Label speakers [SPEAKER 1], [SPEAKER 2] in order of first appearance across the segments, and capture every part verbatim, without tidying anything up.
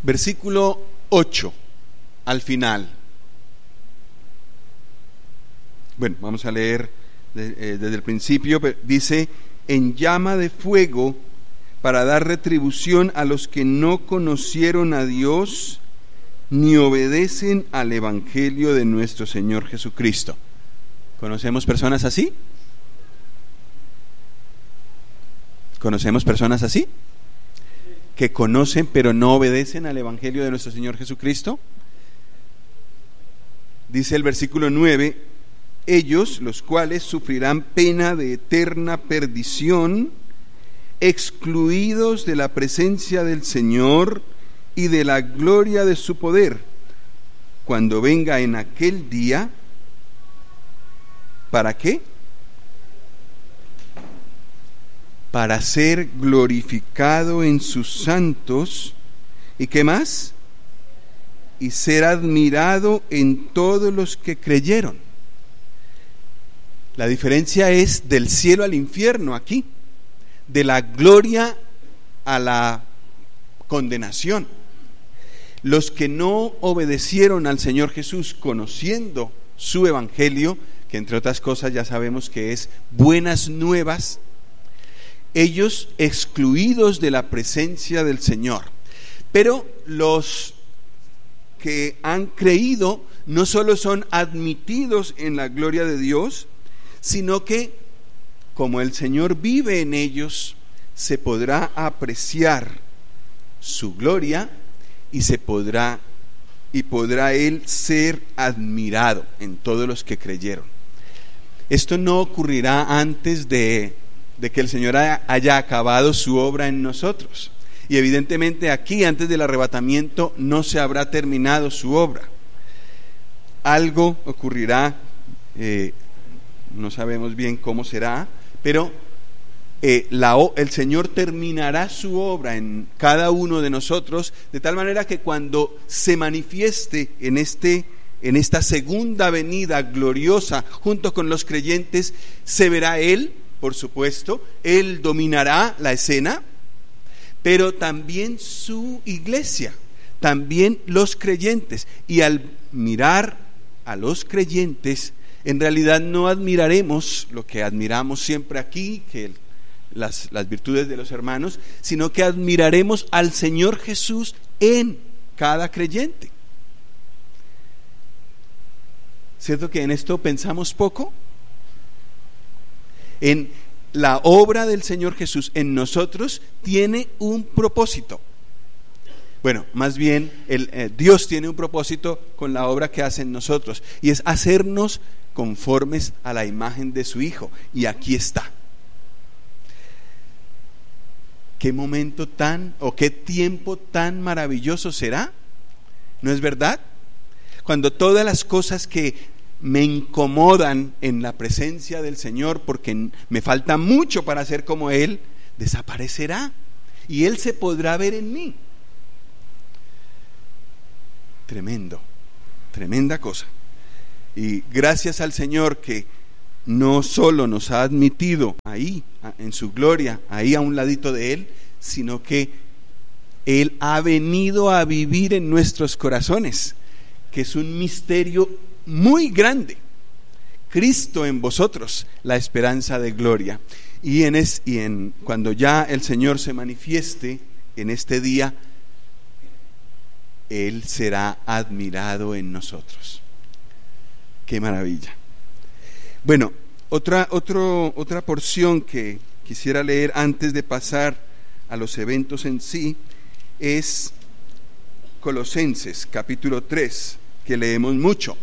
[SPEAKER 1] Versículo ocho, al final. Bueno, vamos a leer de, eh, desde el principio. Dice: en llama de fuego, para dar retribución a los que no conocieron a Dios ni obedecen al Evangelio de nuestro Señor Jesucristo. ¿Conocemos personas así? ¿Conocemos personas así? Que conocen pero no obedecen al Evangelio de nuestro Señor Jesucristo. Dice el versículo nueve: ellos, los cuales sufrirán pena de eterna perdición, excluidos de la presencia del Señor y de la gloria de su poder, cuando venga en aquel día. ¿Para qué? Para ser glorificado en sus santos. ¿Y qué más? Y ser admirado en todos los que creyeron. La diferencia es del cielo al infierno aquí, de la gloria a la condenación. Los que no obedecieron al Señor Jesús conociendo su evangelio, que entre otras cosas ya sabemos que es buenas nuevas, ellos excluidos de la presencia del Señor. Pero los que han creído no solo son admitidos en la gloria de Dios, sino que como el Señor vive en ellos, se podrá apreciar su gloria y se podrá y podrá Él ser admirado en todos los que creyeron. Esto no ocurrirá antes de, de que el Señor haya, haya acabado su obra en nosotros. Y evidentemente aquí, antes del arrebatamiento, no se habrá terminado su obra. Algo ocurrirá, eh, no sabemos bien cómo será, pero eh, la, el Señor terminará su obra en cada uno de nosotros, de tal manera que cuando se manifieste en, este, en esta segunda venida gloriosa junto con los creyentes, se verá Él, por supuesto, Él dominará la escena, pero también su iglesia, también los creyentes. Y al mirar a los creyentes, en realidad no admiraremos lo que admiramos siempre aquí, que el, las, las virtudes de los hermanos, sino que admiraremos al Señor Jesús en cada creyente. ¿Cierto que en esto pensamos poco? En la obra del Señor Jesús en nosotros tiene un propósito. Bueno, más bien el, eh, Dios tiene un propósito con la obra que hace en nosotros, y es hacernos conformes a la imagen de su Hijo. Y aquí está. ¿Qué momento tan o qué tiempo tan maravilloso será? ¿No es verdad? Cuando todas las cosas que me incomodan en la presencia del Señor, porque me falta mucho para ser como Él, desaparecerá y Él se podrá ver en mí. Tremendo, tremenda cosa. Y gracias al Señor que no solo nos ha admitido ahí en su gloria, ahí a un ladito de Él, sino que Él ha venido a vivir en nuestros corazones, que es un misterio muy grande. Cristo en vosotros, la esperanza de gloria. Y en, es, y en cuando ya el Señor se manifieste en este día, Él será admirado en nosotros. Qué maravilla. Bueno, otra, otro, otra porción que quisiera leer antes de pasar a los eventos en sí es Colosenses capítulo tres, que leemos mucho.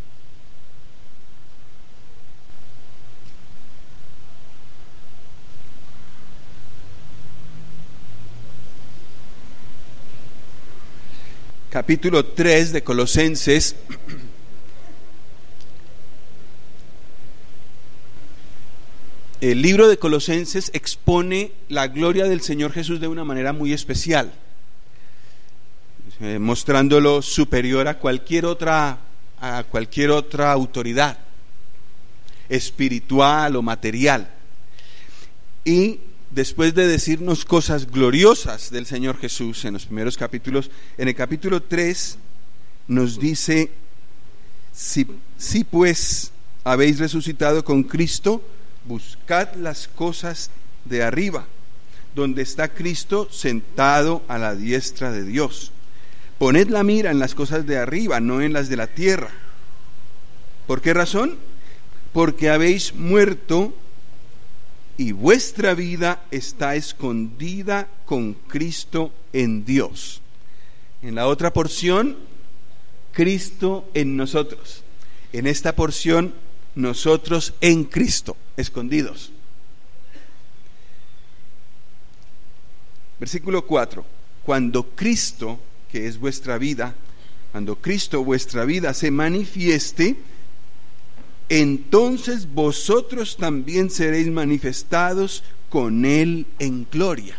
[SPEAKER 1] Capítulo tres de Colosenses. El libro de Colosenses expone la gloria del Señor Jesús de una manera muy especial, eh, mostrándolo superior a cualquier otra, a cualquier otra autoridad espiritual o material. Y después de decirnos cosas gloriosas del Señor Jesús en los primeros capítulos, en el capítulo tres nos dice: si, si pues habéis resucitado con Cristo, buscad las cosas de arriba, donde está Cristo sentado a la diestra de Dios. Poned la mira en las cosas de arriba, no en las de la tierra. ¿Por qué razón? Porque habéis muerto y vuestra vida está escondida con Cristo en Dios. En la otra porción, Cristo en nosotros. En esta porción, nosotros en Cristo, escondidos. Versículo cuatro. Cuando Cristo, que es vuestra vida, cuando Cristo vuestra vida se manifieste, entonces vosotros también seréis manifestados con Él en gloria.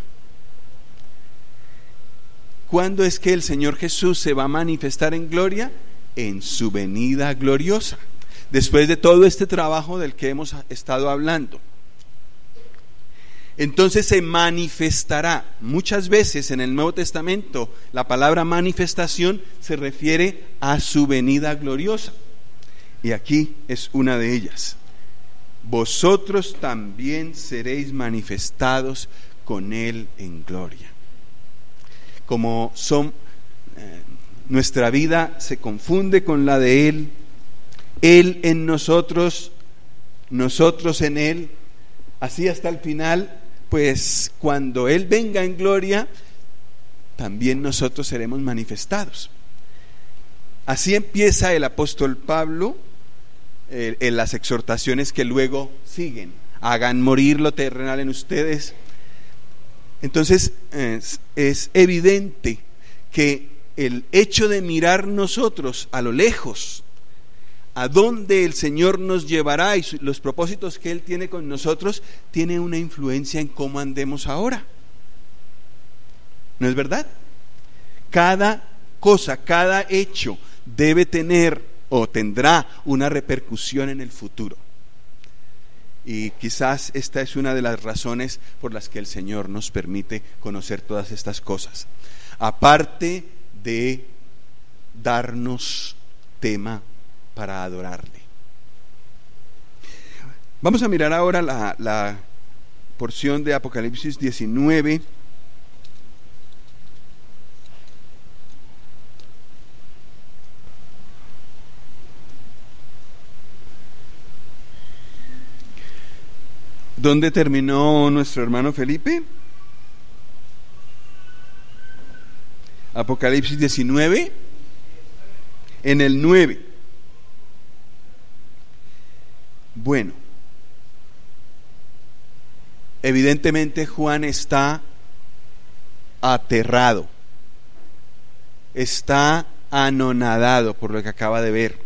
[SPEAKER 1] ¿Cuándo es que el Señor Jesús se va a manifestar en gloria? En su venida gloriosa, después de todo este trabajo del que hemos estado hablando. Entonces se manifestará. Muchas veces en el Nuevo Testamento la palabra manifestación se refiere a su venida gloriosa, y aquí es una de ellas. Vosotros también seréis manifestados con Él en gloria. Como son, eh, nuestra vida se confunde con la de Él, Él en nosotros, nosotros en Él, así hasta el final, pues cuando Él venga en gloria, también nosotros seremos manifestados. Así empieza el apóstol Pablo eh, en las exhortaciones que luego siguen. Hagan morir lo terrenal en ustedes. Entonces es, es evidente que el hecho de mirar nosotros a lo lejos, a dónde el Señor nos llevará y los propósitos que Él tiene con nosotros, tiene una influencia en cómo andemos ahora. ¿No es verdad? Cada cosa, cada hecho debe tener o tendrá una repercusión en el futuro. Y quizás esta es una de las razones por las que el Señor nos permite conocer todas estas cosas, aparte de darnos tema para adorarle. Vamos a mirar ahora la, la porción de Apocalipsis diecinueve. ¿Dónde terminó nuestro hermano Felipe? Apocalipsis diecinueve, en el nueve. Bueno, evidentemente Juan está aterrado, está anonadado por lo que acaba de ver.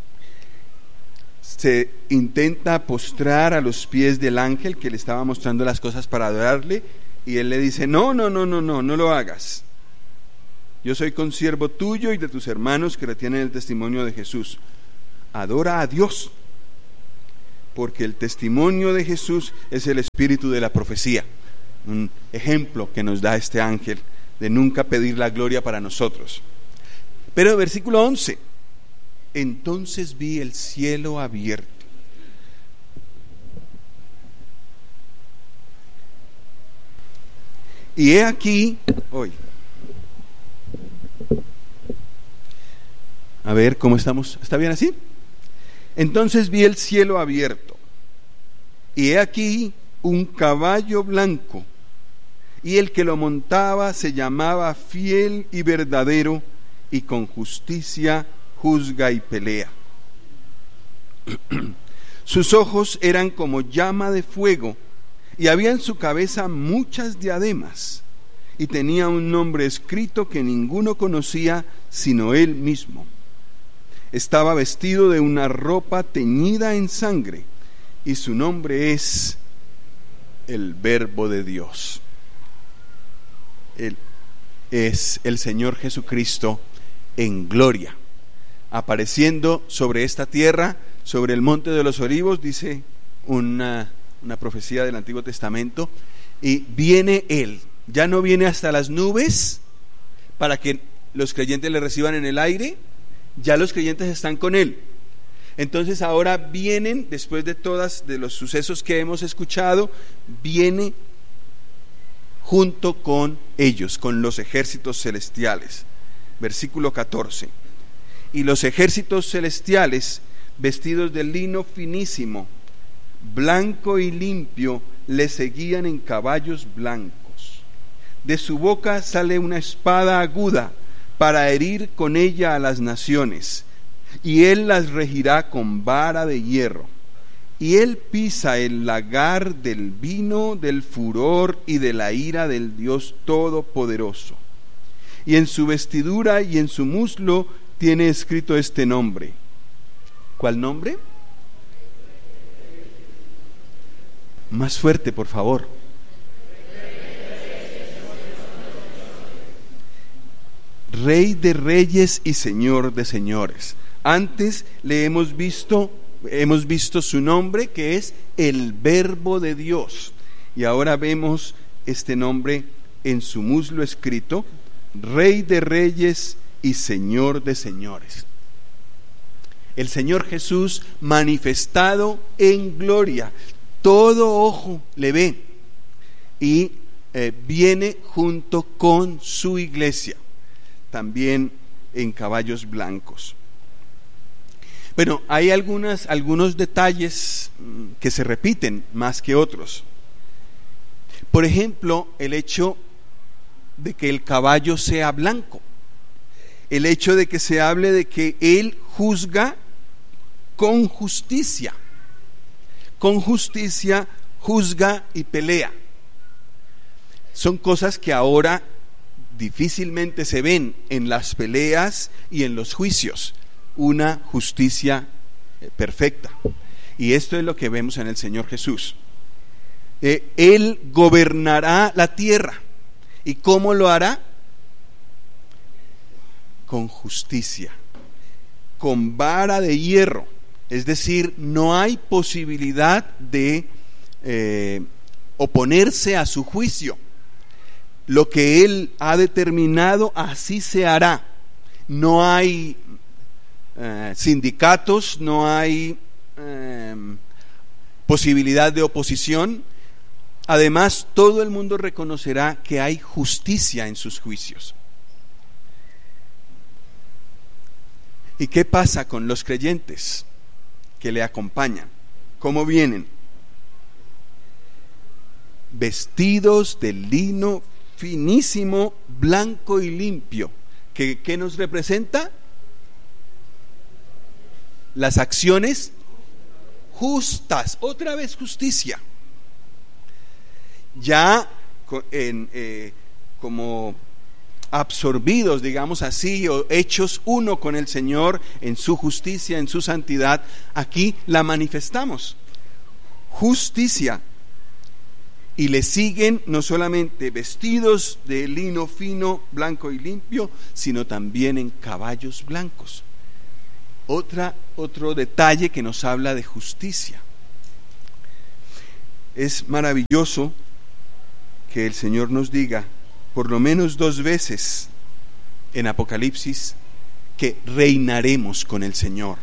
[SPEAKER 1] Se intenta postrar a los pies del ángel que le estaba mostrando las cosas para adorarle, y él le dice: no, no, no, no, no, no lo hagas. Yo soy consiervo tuyo y de tus hermanos que retienen el testimonio de Jesús. Adora a Dios, porque el testimonio de Jesús es el espíritu de la profecía. Un ejemplo que nos da este ángel de nunca pedir la gloria para nosotros. Pero versículo once: entonces vi el cielo abierto. Y he aquí, hoy, a ver cómo estamos, ¿está bien así? Entonces vi el cielo abierto, y he aquí un caballo blanco, y el que lo montaba se llamaba Fiel y Verdadero, y con justicia juzga y pelea. Sus ojos eran como llama de fuego, y había en su cabeza muchas diademas, y tenía un nombre escrito que ninguno conocía sino él mismo. Estaba vestido de una ropa teñida en sangre, y su nombre es el Verbo de Dios. Él es el Señor Jesucristo en gloria, apareciendo sobre esta tierra, sobre el monte de los Olivos, dice una, una profecía del Antiguo Testamento. y viene Él. Ya no viene hasta las nubes para que los creyentes le reciban en el aire, ya los creyentes están con Él. Entonces ahora vienen, después de todas de los sucesos que hemos escuchado, viene junto con ellos, con los ejércitos celestiales. Versículo catorce. Y los ejércitos celestiales, vestidos de lino finísimo, blanco y limpio, le seguían en caballos blancos. De su boca sale una espada aguda para herir con ella a las naciones, y él las regirá con vara de hierro. Y él pisa el lagar del vino del furor y de la ira del Dios Todopoderoso. Y en su vestidura y en su muslo tiene escrito este nombre. ¿Cuál nombre? Más fuerte, por favor. Rey de reyes y Señor de señores. Antes le hemos visto, hemos visto su nombre, que es el Verbo de Dios. Y ahora vemos este nombre en su muslo escrito, Rey de reyes y Señor de señores. El Señor Jesús manifestado en gloria. Todo ojo le ve y eh, viene junto con su iglesia, también en caballos blancos. Bueno, hay algunas, algunos detalles que se repiten más que otros. Por ejemplo, el hecho de que el caballo sea blanco, el hecho de que se hable de que él juzga con justicia, con justicia juzga y pelea. Son cosas que ahora difícilmente se ven en las peleas y en los juicios, una justicia perfecta. Y esto es lo que vemos en el Señor Jesús. Eh, él gobernará la tierra. ¿Y cómo lo hará? Con justicia, con vara de hierro. Es decir, no hay posibilidad de eh, oponerse a su juicio. Lo que Él ha determinado, así se hará. No hay eh, sindicatos, no hay eh, posibilidad de oposición. Además, todo el mundo reconocerá que hay justicia en sus juicios. ¿Y qué pasa con los creyentes que le acompañan? ¿Cómo vienen? Vestidos de lino finísimo, blanco y limpio. ¿Qué, qué nos representa? Las acciones justas. Otra vez justicia. Ya en, eh, como absorbidos, digamos así, o hechos uno con el Señor en su justicia, en su santidad, aquí la manifestamos. Justicia. Y le siguen no solamente vestidos de lino fino, blanco y limpio, sino también en caballos blancos. Otra, otro detalle que nos habla de justicia. Es maravilloso que el Señor nos diga por lo menos dos veces en Apocalipsis que reinaremos con el Señor.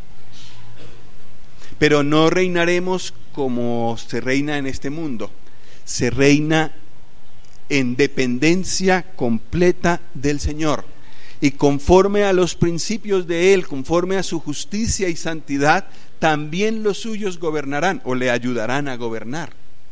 [SPEAKER 1] Pero no reinaremos como se reina en este mundo. Se reina en dependencia completa del Señor, y conforme a los principios de Él, conforme a su justicia y santidad, también los suyos gobernarán o le ayudarán a gobernar.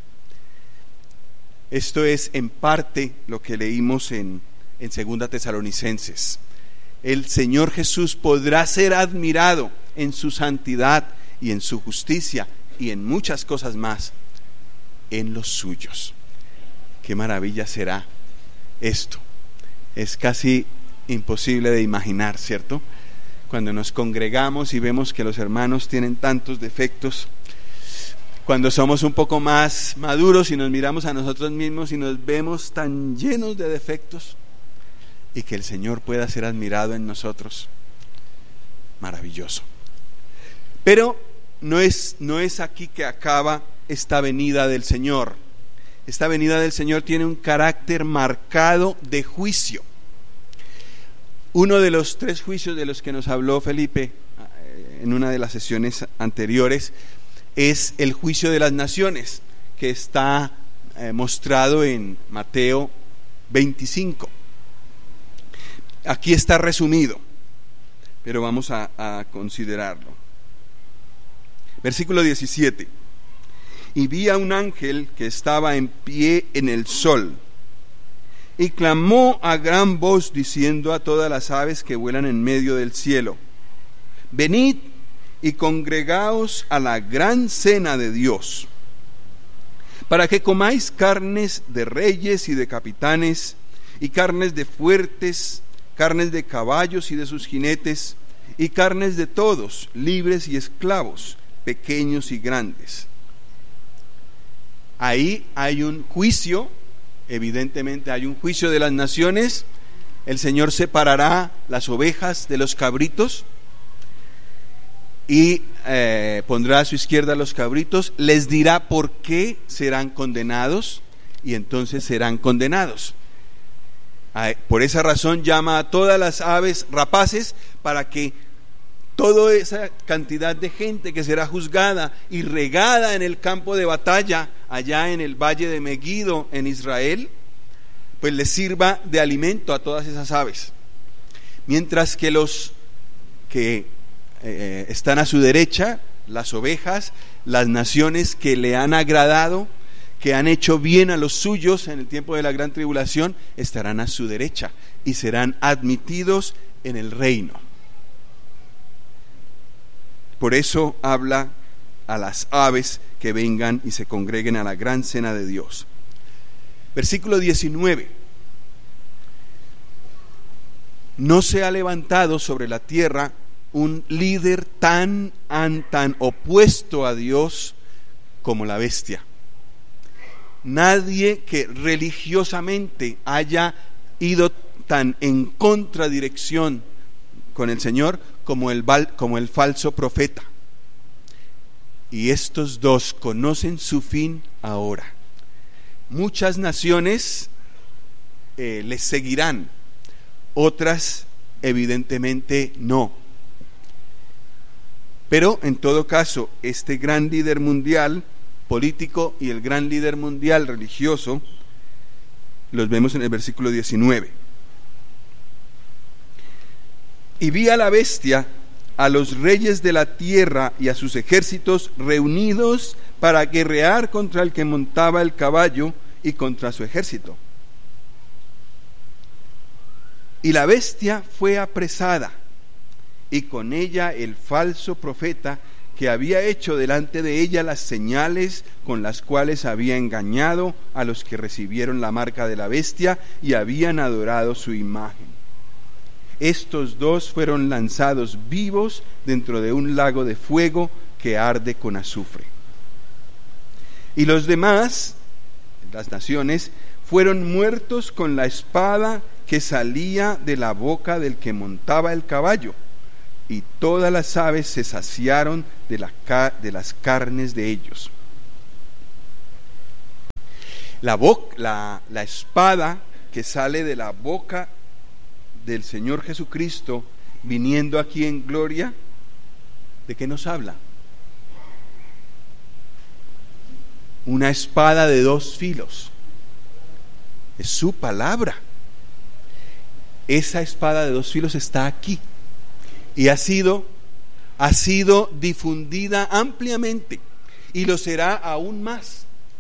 [SPEAKER 1] Esto es en parte lo que leímos en, en Segunda Tesalonicenses. El Señor Jesús podrá ser admirado en su santidad y en su justicia y en muchas cosas más en los suyos. Qué maravilla será esto. Es casi imposible de imaginar, ¿cierto? Cuando nos congregamos y vemos que los hermanos tienen tantos defectos, cuando somos un poco más maduros y nos miramos a nosotros mismos y nos vemos tan llenos de defectos, y que el Señor pueda ser admirado en nosotros, maravilloso. Pero no es, no es aquí que acaba esta venida del Señor. esta venida del Señor tiene un carácter marcado de juicio. Uno de los tres juicios de los que nos habló Felipe en una de las sesiones anteriores es el juicio de las naciones, que está eh, mostrado en Mateo veinticinco. Aquí está resumido, pero vamos a, a considerarlo. Versículo diecisiete. Y vi a un ángel que estaba en pie en el sol, y clamó a gran voz diciendo a todas las aves que vuelan en medio del cielo: venid y congregaos a la gran cena de Dios, para que comáis carnes de reyes y de capitanes, y carnes de fuertes, carnes de caballos y de sus jinetes, y carnes de todos, libres y esclavos, pequeños y grandes. Ahí hay un juicio, evidentemente hay un juicio de las naciones. El Señor separará las ovejas de los cabritos y eh, pondrá a su izquierda los cabritos, les dirá por qué serán condenados y entonces serán condenados. Por esa razón llama a todas las aves rapaces, para que toda esa cantidad de gente que será juzgada y regada en el campo de batalla allá en el valle de Megiddo en Israel, pues les sirva de alimento a todas esas aves, mientras que los que eh, están a su derecha, las ovejas, las naciones que le han agradado, que han hecho bien a los suyos en el tiempo de la gran tribulación, estarán a su derecha y serán admitidos en el reino. Por eso habla a las aves que vengan y se congreguen a la gran cena de Dios. Versículo diecinueve. No se ha levantado sobre la tierra un líder tan, tan opuesto a Dios como la bestia. Nadie que religiosamente haya ido tan en contradirección con el Señor como el, como el falso profeta. Y estos dos conocen su fin ahora. Muchas naciones eh, les seguirán, otras evidentemente no. Pero en todo caso, este gran líder mundial político y el gran líder mundial religioso los vemos en el versículo diecinueve. Y vi a la bestia, a los reyes de la tierra y a sus ejércitos reunidos para guerrear contra el que montaba el caballo y contra su ejército. Y la bestia fue apresada, y con ella el falso profeta, que había hecho delante de ella las señales con las cuales había engañado a los que recibieron la marca de la bestia y habían adorado su imagen. Estos dos fueron lanzados vivos dentro de un lago de fuego que arde con azufre. Y los demás, las naciones, fueron muertos con la espada que salía de la boca del que montaba el caballo, y todas las aves se saciaron de, la, de las carnes de ellos. La, boca, la, la espada que sale de la boca del Señor Jesucristo viniendo aquí en gloria, ¿de qué nos habla? Una espada de dos filos. Es su palabra. Esa espada de dos filos está aquí y ha sido, ha sido difundida ampliamente y lo será aún más.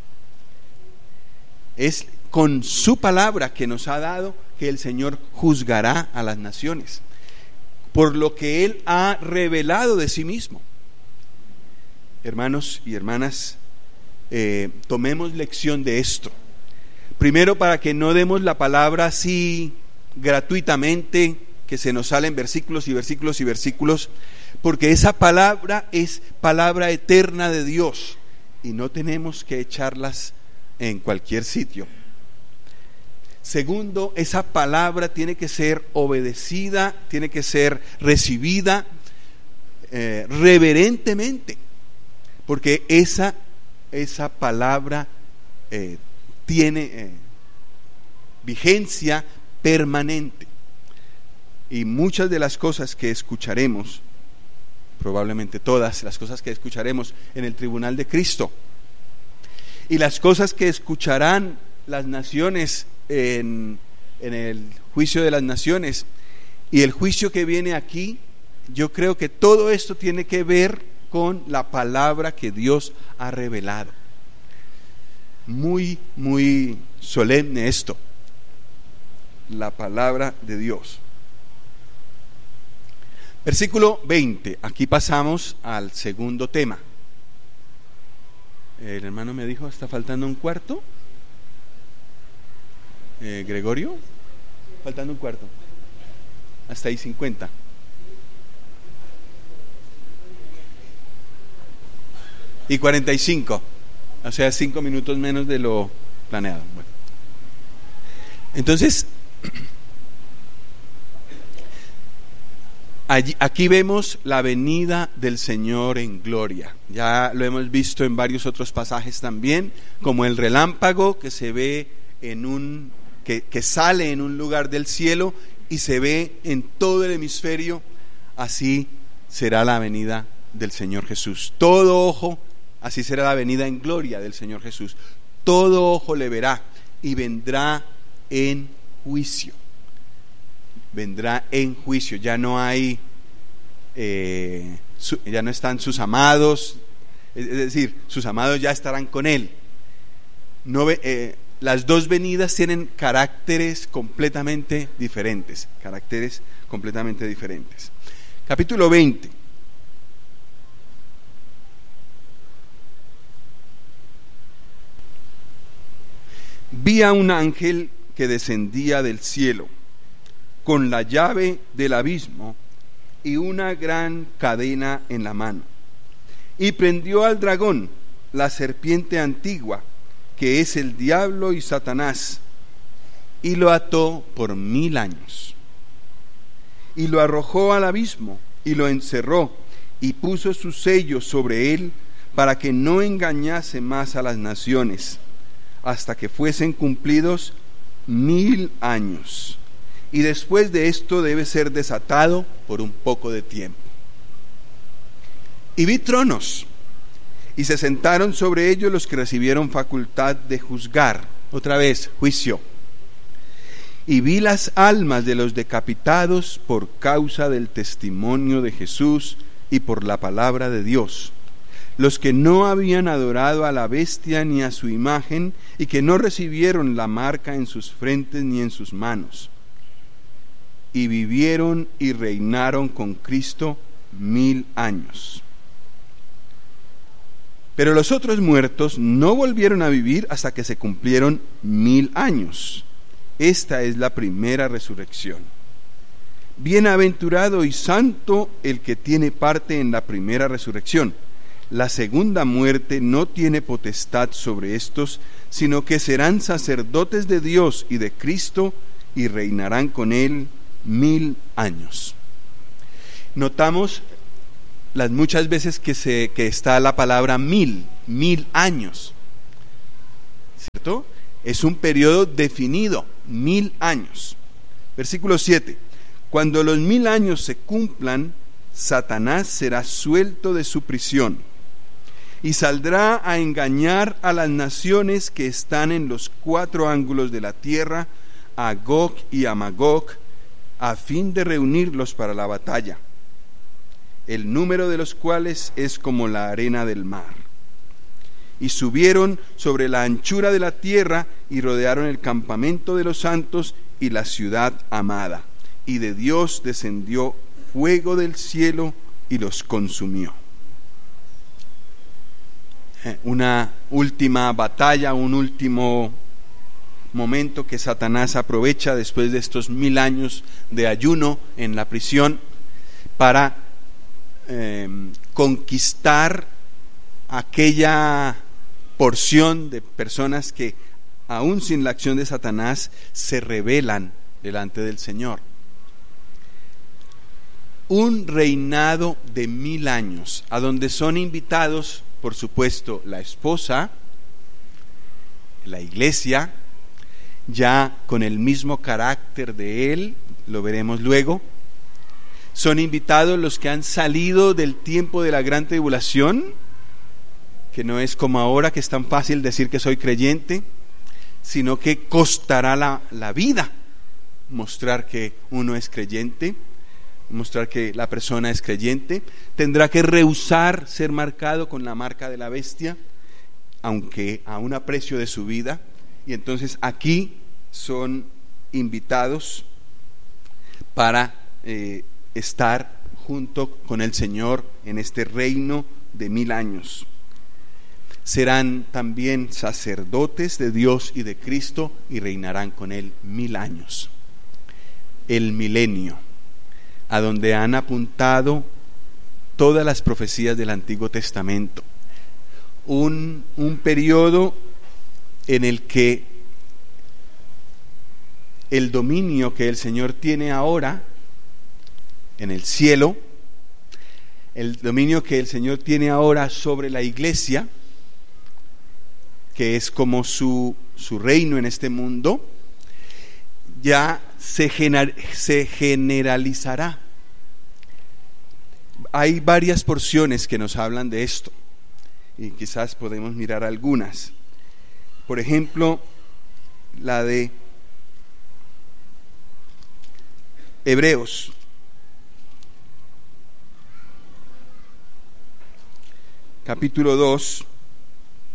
[SPEAKER 1] Es con su palabra que nos ha dado que el Señor juzgará a las naciones por lo que Él ha revelado de sí mismo. Hermanos y hermanas, eh, tomemos lección de esto. Primero, para que no demos la palabra así gratuitamente, que se nos salen versículos y versículos y versículos, porque esa palabra es palabra eterna de Dios y no tenemos que echarlas en cualquier sitio. Segundo, esa palabra tiene que ser obedecida, tiene que ser recibida eh, reverentemente, porque esa, esa palabra eh, tiene eh, vigencia permanente. Y muchas de las cosas que escucharemos, probablemente todas las cosas que escucharemos en el tribunal de Cristo, y las cosas que escucharán las naciones en, en el juicio de las naciones, y el juicio que viene aquí, yo creo que todo esto tiene que ver con la palabra que Dios ha revelado. Muy, muy solemne esto, la palabra de Dios. Versículo veinte, aquí pasamos al segundo tema. El hermano me dijo, ¿está faltando un cuarto? Eh, Gregorio, faltando un cuarto. Hasta ahí cincuenta. Y cuarenta y cinco, o sea, cinco minutos menos de lo planeado. Bueno. Entonces, allí, aquí vemos la venida del Señor en gloria. Ya lo hemos visto en varios otros pasajes también, como el relámpago que se ve en un, que, que sale en un lugar del cielo y se ve en todo el hemisferio. Así será la venida del Señor Jesús. Todo ojo, así será la venida en gloria del Señor Jesús. Todo ojo le verá y vendrá en juicio. Vendrá en juicio. Ya no hay, eh, su, ya no están sus amados, es decir, sus amados ya estarán con él. No, eh, las dos venidas tienen caracteres completamente diferentes, caracteres completamente diferentes. Capítulo veinte. Vi a un ángel que descendía del cielo con la llave del abismo y una gran cadena en la mano, y prendió al dragón, la serpiente antigua, que es el diablo y Satanás, y lo ató por mil años, y lo arrojó al abismo, y lo encerró, y puso su sello sobre él, para que no engañase más a las naciones, hasta que fuesen cumplidos mil años. Y después de esto debe ser desatado por un poco de tiempo. Y vi tronos, y se sentaron sobre ellos los que recibieron facultad de juzgar. Otra vez, juicio. Y vi las almas de los decapitados por causa del testimonio de Jesús y por la palabra de Dios, los que no habían adorado a la bestia ni a su imagen, y que no recibieron la marca en sus frentes ni en sus manos. Y vivieron y reinaron con Cristo mil años. Pero los otros muertos no volvieron a vivir hasta que se cumplieron mil años. Esta es la primera resurrección. Bienaventurado y santo el que tiene parte en la primera resurrección. La segunda muerte no tiene potestad sobre estos, sino que serán sacerdotes de Dios y de Cristo, y reinarán con él mil años. Notamos las muchas veces que, se, que está la palabra mil, mil años, ¿cierto? Es un periodo definido, mil años. Versículo siete. Cuando los mil años se cumplan, Satanás será suelto de su prisión y saldrá a engañar a las naciones que están en los cuatro ángulos de la tierra, a Gog y a Magog, a fin de reunirlos para la batalla, el número de los cuales es como la arena del mar. Y subieron sobre la anchura de la tierra y rodearon el campamento de los santos y la ciudad amada. Y de Dios descendió fuego del cielo y los consumió. Una última batalla, un último momento que Satanás aprovecha después de estos mil años de ayuno en la prisión para eh, conquistar aquella porción de personas que aún sin la acción de Satanás se rebelan delante del Señor. Un reinado de mil años, a donde son invitados, por supuesto, la esposa, la iglesia, ya con el mismo carácter de Él, lo veremos luego. Son invitados los que han salido del tiempo de la gran tribulación, que no es como ahora que es tan fácil decir que soy creyente, sino que costará la, la vida mostrar que uno es creyente, mostrar que la persona es creyente. Tendrá que rehusar ser marcado con la marca de la bestia, aunque a un aprecio de su vida. Y entonces aquí son invitados para eh, estar junto con el Señor en este reino de mil años. Serán también sacerdotes de Dios y de Cristo y reinarán con Él mil años. El milenio, a donde han apuntado todas las profecías del Antiguo Testamento. Un, un periodo en el que el dominio que el Señor tiene ahora en el cielo, el dominio que el Señor tiene ahora sobre la iglesia, que es como su, su reino en este mundo, ya se, gener, se generalizará. Hay varias porciones que nos hablan de esto, y quizás podemos mirar algunas. Por ejemplo, la de Hebreos. Capítulo dos.